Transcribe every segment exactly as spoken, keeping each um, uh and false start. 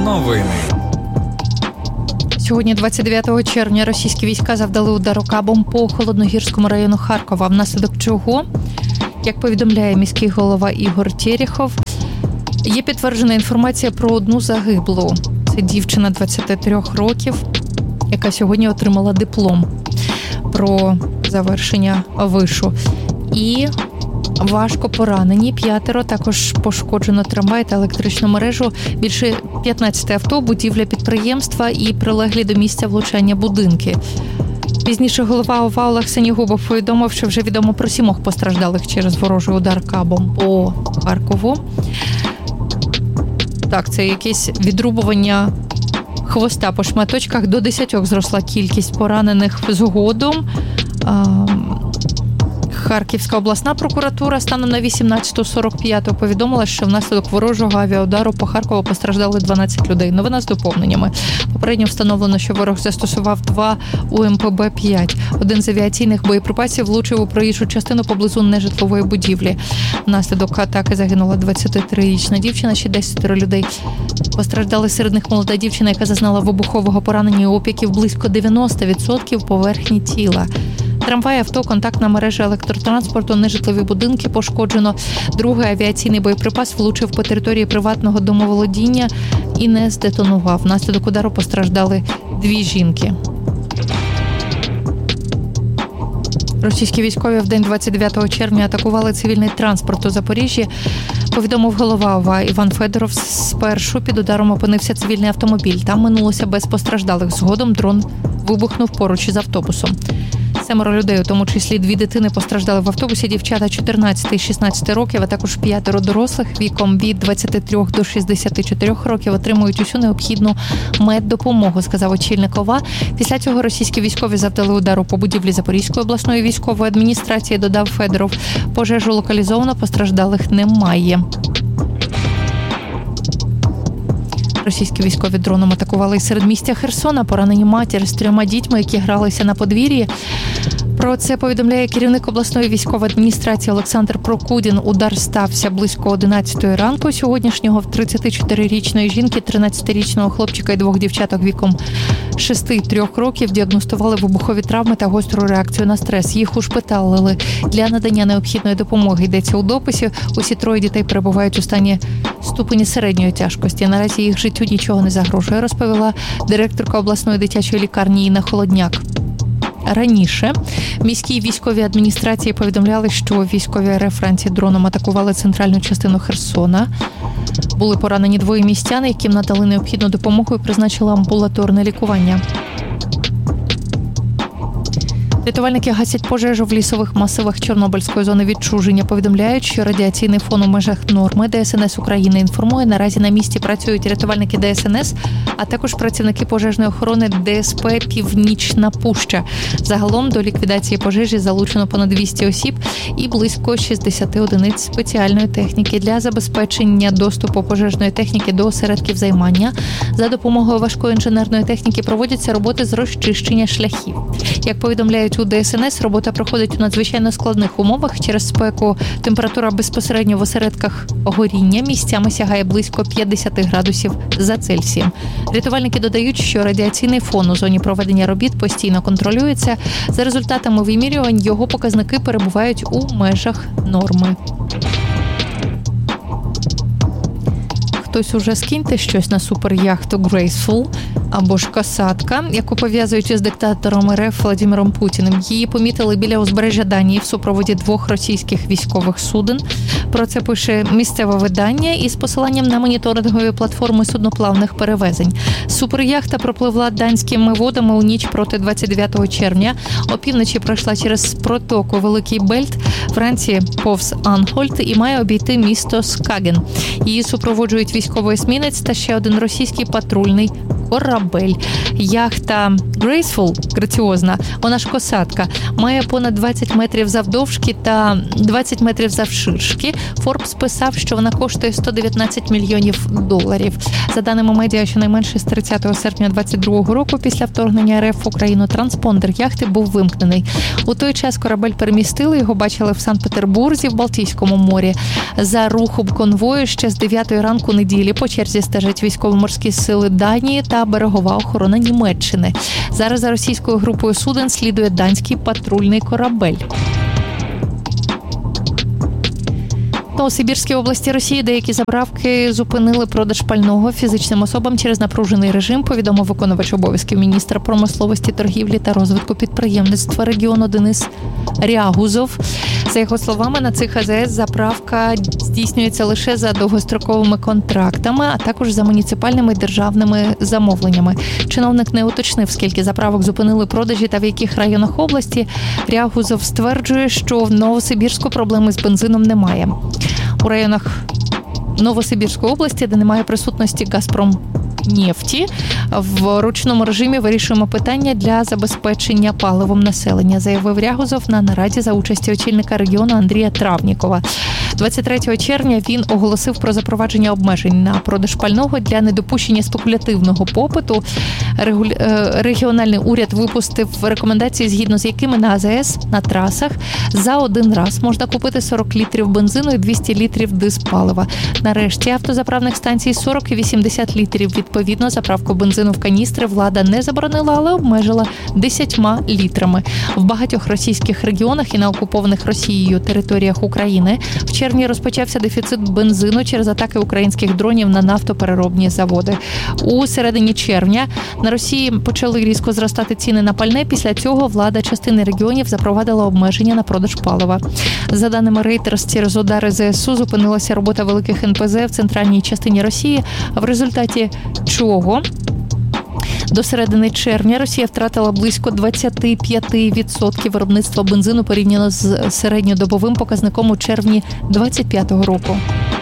Новини. Сьогодні, двадцять дев'ятого червня, російські війська завдали удару кабом по Холодногірському району Харкова, внаслідок чого, як повідомляє міський голова Ігор Терехов, є підтверджена інформація про одну загиблу. Це дівчина двадцяти трьох років, яка сьогодні отримала диплом про завершення вишу. І важко поранені п'ятеро, також пошкоджено трамвай та електричну мережу, більше п'ятнадцять авто, будівля підприємства і прилеглі до місця влучання будинки. Пізніше голова ОВА Олег Синігубов повідомив, що вже відомо про сімох постраждалих через ворожий удар кабом по Харкову. Так, це якесь відрубування хвоста по шматочках. До десятьох зросла кількість поранених згодом. Харківська обласна прокуратура станом на вісімнадцята сорок п'ять повідомила, що внаслідок ворожого авіаудару по Харкову постраждали дванадцять людей. Новина з доповненнями. Попередньо встановлено, що ворог застосував два У Ем Пе Бе п'ять. Один з авіаційних боєприпасів влучив у проїжджу частину поблизу нежитлової будівлі. Внаслідок атаки загинула двадцятитрирічна дівчина, ще десять людей постраждали, серед них молода дівчина, яка зазнала вибухового поранення і опіків близько дев'яносто відсотків поверхні тіла. Трамвай, авто, контактна мережа електротранспорту, нежитлові будинки пошкоджено. Другий авіаційний боєприпас влучив по території приватного домоволодіння і не здетонував. Внаслідок удару постраждали дві жінки. Російські військові в день двадцять дев'ятого червня атакували цивільний транспорт у Запоріжжі. Повідомив голова ОВА Іван Федоров. Спершу під ударом опинився цивільний автомобіль. Там минулося без постраждалих. Згодом дрон вибухнув поруч із автобусом. Семеро людей, у тому числі дві дитини, постраждали в автобусі. Дівчата чотирнадцяти і шістнадцяти років, а також п'ятеро дорослих віком від двадцяти трьох до шістдесяти чотирьох років отримують усю необхідну меддопомогу, сказав очільник ОВА. Після цього російські військові завдали удару по будівлі Запорізької обласної військової адміністрації, додав Федоров. Пожежу локалізовано, постраждалих немає. Російські військові дроном атакували і середмістя Херсона. Поранені матір з трьома дітьми, які гралися на подвір'ї. Про це повідомляє керівник обласної військової адміністрації Олександр Прокудін. Удар стався близько одинадцятої ранку сьогоднішнього. В тридцятичотирирічної жінки, тринадцятирічного хлопчика і двох дівчаток віком шести і трьох років діагностували вибухові травми та гостру реакцію на стрес. Їх ушпиталили для надання необхідної допомоги. Йдеться у дописі. Усі троє дітей перебувають у стані ступені середньої тяжкості. Наразі їх життю нічого не загрожує, розповіла директорка обласної дитячої лікарні Інна Холодняк. Раніше міській військовій адміністрації повідомляли, що військові ер еф Франції дроном атакували центральну частину Херсона. Були поранені двоє містян, яким надали необхідну допомогу і призначили амбулаторне лікування. Рятувальники гасять пожежу в лісових масивах Чорнобильської зони відчуження. Повідомляють, що радіаційний фон у межах норми. Де ес ен ес України інформує, наразі на місці працюють рятувальники Де ес ен ес, а також працівники пожежної охорони Де ес Пе «Північна Пуща». Загалом до ліквідації пожежі залучено понад двісті осіб і близько шістдесят одиниць спеціальної техніки для забезпечення доступу пожежної техніки до осередків займання. За допомогою важкої інженерної техніки проводяться роботи з розчищення шляхів. Як повідомляють у Де ес ен ес, робота проходить у надзвичайно складних умовах. Через спеку температура безпосередньо в осередках горіння місцями сягає близько п'ятдесят градусів за Цельсієм. Рятувальники додають, що радіаційний фон у зоні проведення робіт постійно контролюється. За результатами вимірювань його показники перебувають у межах норми. Хтось уже скиньте щось на суперяхту Graceful або ж касатка, яку пов'язують із диктатором ер еф Владимиром Путіним. Її помітили біля узбережжя Данії в супроводі двох російських військових суден. Про це пише місцеве видання із посиланням на моніторингові платформи судноплавних перевезень. Суперяхта пропливла данськими водами у ніч проти двадцять дев'ятого червня. Опівночі пройшла через протоку Великий Бельт, Франції повз Анхольт і має обійти місто Скаген. Її супроводжують військовий есмінець та ще один російський патрульний корабель. Яхта Graceful, граціозна, вона ж косатка, має понад двадцять метрів завдовжки та двадцять метрів завширшки. Forbes писав, що вона коштує сто дев'ятнадцять мільйонів доларів. За даними медіа, щонайменше з тридцятого серпня двадцять другого року після вторгнення РФ в Україну транспондер яхти був вимкнений. У той час корабель перемістили, його бачили в Санкт-Петербурзі в Балтійському морі. За рухом конвою ще з дев'ятої ранку неділі по черзі стежать військово-морські сили Данії та берегова охорона Німеччини. Зараз за російською групою суден слідує данський патрульний корабель. У Новосибірській області Росії деякі заправки зупинили продаж пального фізичним особам через напружений режим, повідомив виконувач обов'язків міністра промисловості, торгівлі та розвитку підприємництва регіону Денис Рягузов. За його словами, на цих АЗС заправка здійснюється лише за довгостроковими контрактами, а також за муніципальними і державними замовленнями. Чиновник не уточнив, скільки заправок зупинили продажі та в яких районах області. Рягузов стверджує, що в Новосибірську проблеми з бензином немає. У районах Новосибірської області, де немає присутності «Газпромнефті», в ручному режимі вирішуємо питання для забезпечення паливом населення, заявив Рягузов на нараді за участі очільника регіону Андрія Травнікова. двадцять третього червня він оголосив про запровадження обмежень на продаж пального для недопущення спекулятивного попиту. Регуля... Регіональний уряд випустив рекомендації, згідно з якими на АЗС, на трасах за один раз можна купити сорок літрів бензину і двісті літрів дизпалива. Нарешті автозаправних станцій сорок і вісімдесят літрів. Відповідно, заправку бензину в каністри влада не заборонила, але обмежила десятьма літрами. В багатьох російських регіонах і на окупованих Росією територіях України в червні розпочався дефіцит бензину через атаки українських дронів на нафтопереробні заводи. У середині червня на Росії почали різко зростати ціни на пальне. Після цього влада частини регіонів запровадила обмеження на продаж палива. За даними Reuters, через удари ЗСУ зупинилася робота великих ен пе зе в центральній частині Росії, в результаті чого до середини червня Росія втратила близько двадцять п'ять відсотків виробництва бензину порівняно з середньодобовим показником у червні двадцять п'ятого року.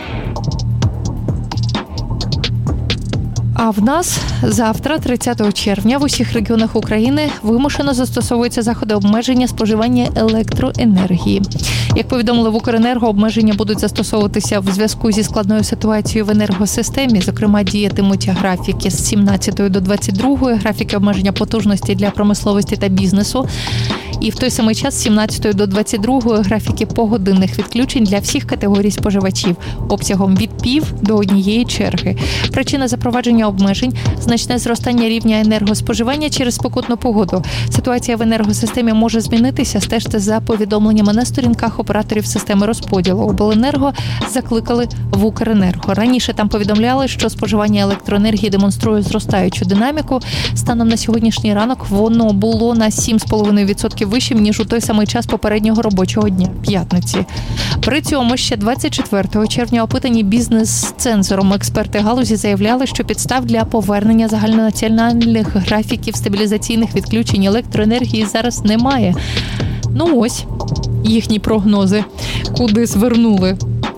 А в нас завтра, тридцятого червня, в усіх регіонах України вимушено застосовуються заходи обмеження споживання електроенергії. Як повідомили в Укренерго, обмеження будуть застосовуватися в зв'язку зі складною ситуацією в енергосистемі. Зокрема, діятимуть графіки з сімнадцятої до двадцять другої, графіки обмеження потужності для промисловості та бізнесу. І в той самий час з сімнадцятої до двадцять другої графіки погодинних відключень для всіх категорій споживачів обсягом від пів до однієї черги. Причина запровадження обмежень – значне зростання рівня енергоспоживання через спекотну погоду. Ситуація в енергосистемі може змінитися, стежте за повідомленнями на сторінках операторів системи розподілу. Обленерго закликали в Укренерго. Раніше там повідомляли, що споживання електроенергії демонструє зростаючу динаміку. Станом на сьогоднішній ранок воно було на сім цілих п'ять десятих відсотка вищим, ніж у той самий час попереднього робочого дня – п'ятниці. При цьому ще двадцять четвертого червня опитані бізнес-цензором експерти галузі заявляли, що підстав для повернення загальнонаціональних графіків стабілізаційних відключень електроенергії зараз немає. Ну ось їхні прогнози, куди звернули.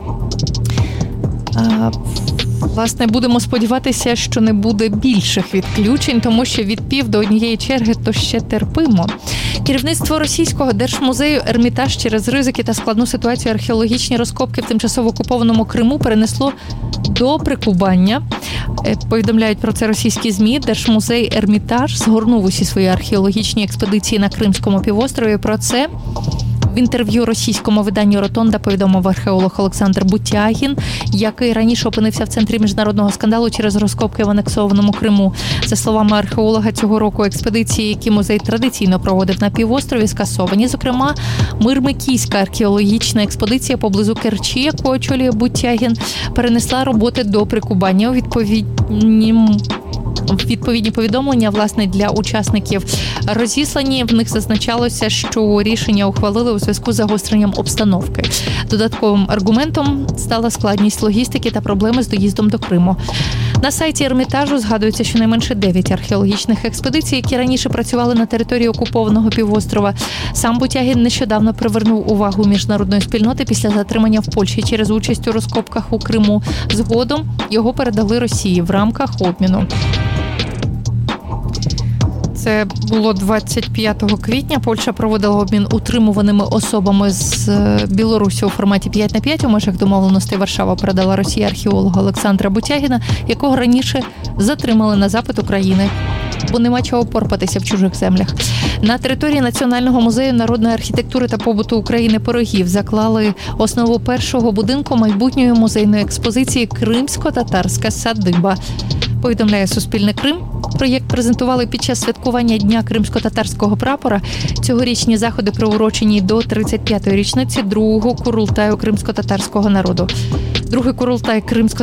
А, власне, будемо сподіватися, що не буде більших відключень, тому що від пів до однієї черги то ще терпимо. Керівництво російського держмузею Ермітаж через ризики та складну ситуацію археологічні розкопки в тимчасово окупованому Криму перенесло до Прикубання. Повідомляють про це російські ЗМІ. Держмузей Ермітаж згорнув усі свої археологічні експедиції на Кримському півострові. Про це в інтерв'ю російському виданню «Ротонда» повідомив археолог Олександр Бутягін, який раніше опинився в центрі міжнародного скандалу через розкопки в анексованому Криму. За словами археолога, цього року експедиції, які музей традиційно проводив на півострові, скасовані. Зокрема, Мирмикійська археологічна експедиція поблизу Керчі, яку очолює Бутягін, перенесла роботи до Прикубання у відповіднім Відповідні повідомлення, власне, для учасників розіслані. В них зазначалося, що рішення ухвалили у зв'язку з загостренням обстановки. Додатковим аргументом стала складність логістики та проблеми з доїздом до Криму. На сайті Ермітажу згадується щонайменше дев'ять археологічних експедицій, які раніше працювали на території окупованого півострова. Сам Бутягін нещодавно привернув увагу міжнародної спільноти після затримання в Польщі через участь у розкопках у Криму. Згодом його передали Росії в рамках обміну. Це було двадцять п'ятого квітня. Польща проводила обмін утримуваними особами з Білорусі у форматі п'ять на п'ять. У межах домовленостей Варшава передала Росії археолога Олександра Бутягіна, якого раніше затримали на запит України, бо нема чого порпатися в чужих землях. На території Національного музею народної архітектури та побуту України Пирогів заклали основу першого будинку майбутньої музейної експозиції «Кримсько-татарська садиба». Повідомляє Суспільне Крим. Проєкт презентували під час святкування Дня кримсько-татарського прапора. Цьогорічні заходи приурочені до тридцять п'ятої річниці другого курултаю кримсько-татарського народу. Другий курултай кримсько